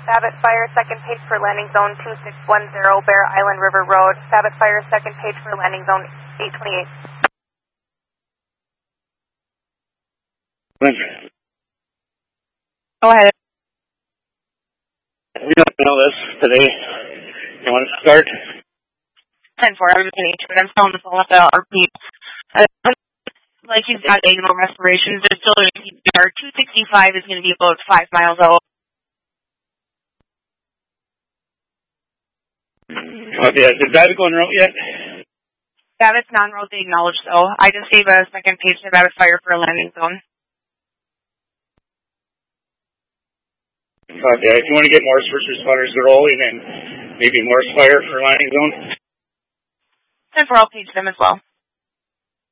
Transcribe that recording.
Babbitt Fire, second page for landing zone 2610, Bear Island River Road. Babbitt Fire, second page for landing zone 828. Go ahead. We don't know this today. You want to start? 10-4, I'm listening to it. I'm still on the phone with the RP. Like he's got anal respirations. There's still our 265 is going to be about 5 miles out. Okay, is Babbitt going route yet? Babbitt's non-road, they acknowledge so. I just gave a second page to Babbitt Fire for a landing zone. Okay, if you want to get Morse first responders to rolling and maybe Morse Fire for landing zone. 10-4, I'll page them as well.